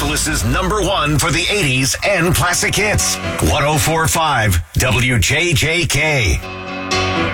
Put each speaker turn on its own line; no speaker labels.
Minneapolis's #1 for the 80s and classic hits. 104.5 WJJK.